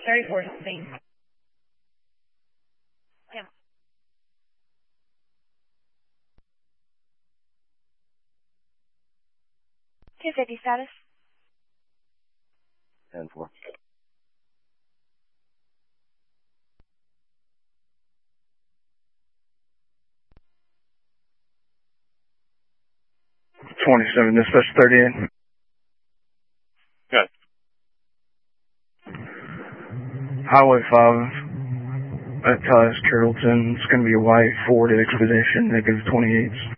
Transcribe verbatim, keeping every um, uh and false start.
thirty-four something. Yeah. two fifty status. ten four. twenty-seven, dispatch thirty-eight. Good. Highway five at Tyus Carrollton. It's going to be a white Ford Expedition, negative twenty-eight.